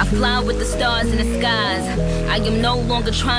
fly with the stars in the skies. I am no longer trying